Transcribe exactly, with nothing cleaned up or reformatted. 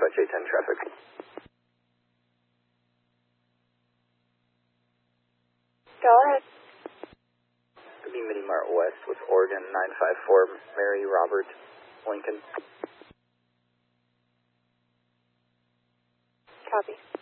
Dispatch eight ten traffic. Go ahead. The Mini Mart West with Oregon nine five four, Mary Robert Lincoln. Copy.